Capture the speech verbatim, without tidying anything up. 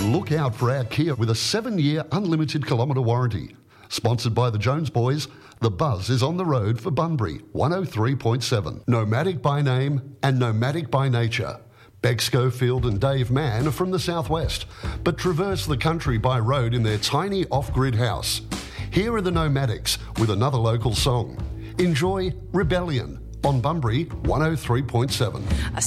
Look out for our Kia with a seven-year unlimited kilometre warranty. Sponsored by the Jones Boys, the buzz is on the road for Bunbury, one oh three point seven. Nomadic by name and nomadic by nature. Beck Schofield and Dave Mann are from the southwest, but traverse the country by road in their tiny off-grid house. Here are the Nomadics with another local song. Enjoy Rebellion on Bunbury one oh three point seven.